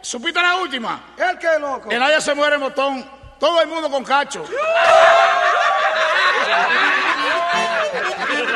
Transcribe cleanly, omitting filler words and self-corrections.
¿Supiste la última? ¿El qué, loco? Que nadie se muere en botón. Todo el mundo con cacho.